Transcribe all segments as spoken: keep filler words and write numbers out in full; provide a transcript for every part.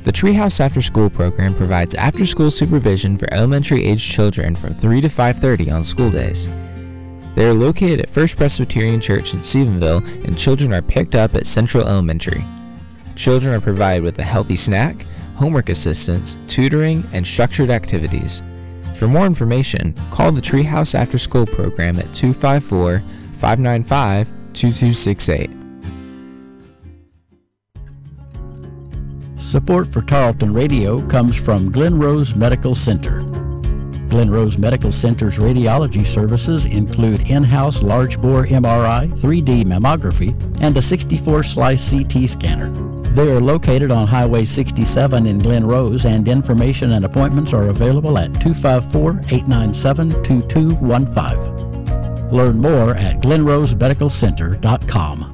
The Treehouse After School program provides after-school supervision for elementary-aged children from three to five thirty on school days. They are located at First Presbyterian Church in Stephenville, and children are picked up at Central Elementary. Children are provided with a healthy snack, homework assistance, tutoring, and structured activities. For more information, call the Treehouse After School program at two five four, five nine five, two two six eight. Support for Tarleton Radio comes from Glen Rose Medical Center. Glen Rose Medical Center's radiology services include in-house large-bore M R I, three D mammography, and a sixty-four slice C T scanner. They are located on Highway sixty-seven in Glen Rose, and information and appointments are available at two five four, eight nine seven, two two one five. Learn more at glen rose medical center dot com.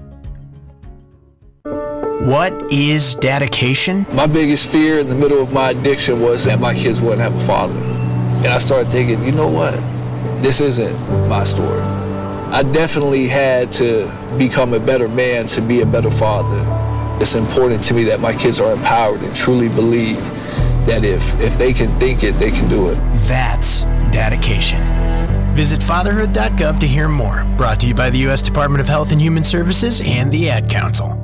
What is dedication? My biggest fear in the middle of my addiction was that my kids wouldn't have a father. And I started thinking, you know what? This isn't my story. I definitely had to become a better man to be a better father. It's important to me that my kids are empowered and truly believe that if, if they can think it, they can do it. That's dedication. Visit fatherhood dot gov to hear more. Brought to you by the U S Department of Health and Human Services and the Ad Council.